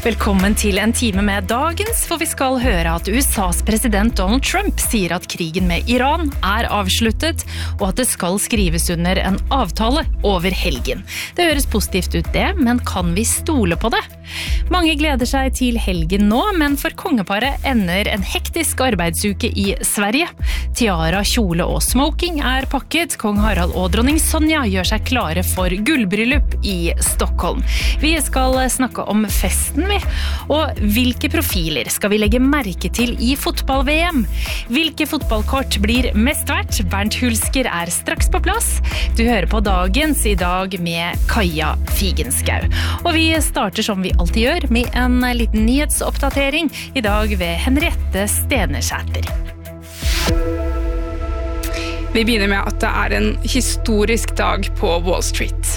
Velkommen til en time med dagens, for vi skal høre at USAs president Donald Trump sier at krigen med Iran er avsluttet, og at det skal skrives under en avtale over helgen. Det høres positivt ut det, men kan vi stole på det? Mange gleder seg til helgen nå, men for kongeparet ender en hektisk arbeidsuke i Sverige. Tiara, kjole og smoking er pakket. Kong Harald og dronning Sonja gjør seg klare for gullbryllup i Stockholm. Vi skal snakke om festen, og hvilke profiler skal vi legge merke til i fotball-VM? Hvilke fotballkort blir mest verdt? Bernt Hulsker er straks på plass. Du hører på dagens i dag med Kaja Figenschou. Og vi starter som vi alltid gjør med en liten nyhetsoppdatering, i dag ved Henriette Stenersæter. Vi begynner med at det er en historisk dag på Wall Street.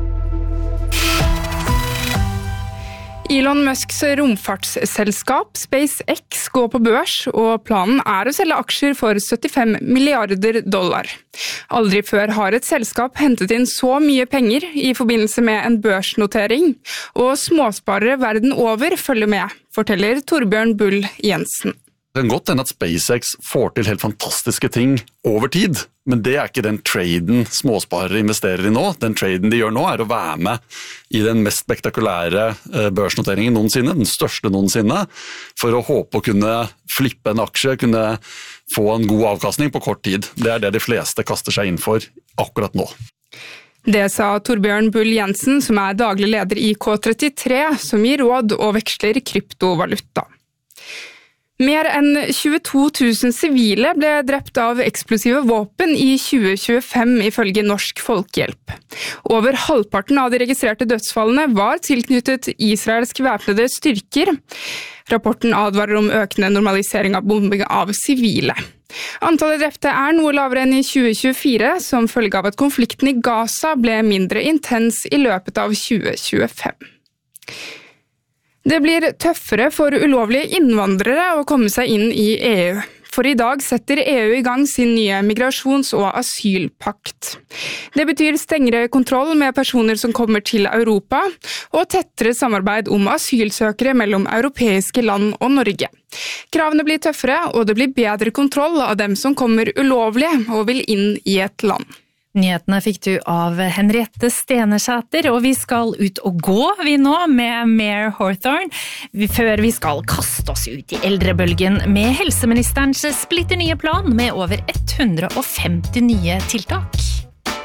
Elon Musks romfartsselskap SpaceX går på børs, og planen er å selge aksjer for $75 milliarder. Aldri før har et selskap hentet inn så mye penger i forbindelse med en børsnotering, og småsparere verden over følger med, forteller Torbjørn Bull Jensen. Det kan godt hende at SpaceX får til helt fantastiske ting over tid, men det er ikke den traden småsparere investerer i nå. Den traden de gjør nå er å være med i den mest spektakulære børsnoteringen noensinne, den største noensinne, for å håpe å kunne flippe en aksje, kunne få en god avkastning på kort tid. Det er det de fleste kaster seg inn for akkurat nå. Det sa Torbjørn Bull Jensen, som er daglig leder i K33, som gir råd og veksler kryptovaluta. Mer enn 22 000 sivile ble drept av eksplosive våpen i 2025 ifølge Norsk Folkehjelp. Over halvparten av de registrerte dødsfallene var tilknyttet israelske væpnede styrker. Rapporten advarer om økende normalisering av bombing av sivile. Antallet drepte er noe lavere enn i 2024, som følge av at konflikten i Gaza ble mindre intens i løpet av 2025. Det blir tøffere for ulovlige innvandrere å komme seg inn i EU. For i dag setter EU i gang sin nye migrasjons- og asylpakt. Det betyr strengere kontroll med personer som kommer til Europa, og tettere samarbeid om asylsøkere mellom europeiske land og Norge. Kravene blir tøffere, og det blir bedre kontroll av dem som kommer ulovlige og vil inn i et land. Nyhetene fikk du av Henriette Stenersæter, og vi skal ut og gå vi nå med Mayor Hawthorne, før vi skal kaste oss ut i eldrebølgen med helseministerens splitter nye plan med over 150 nye tiltak.